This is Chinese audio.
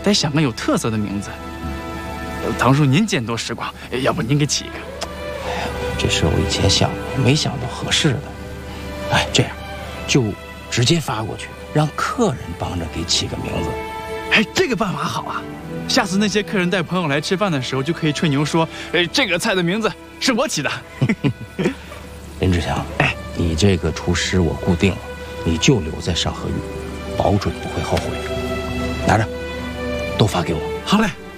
得想个有特色的名字。堂叔您见多识广，要不您给起一个？ 哎呀，这是我以前想的，没想到合适的。哎，这样，就直接发过去，让客人帮着给起个名字。 哎，这个办法好啊！下次那些客人带朋友来吃饭的时候，就可以吹牛说，这个菜的名字是我起的。 林志强，哎，你这个厨师我固定了，你就留在上河域，保准不会后悔。拿着，都发给我。 好嘞。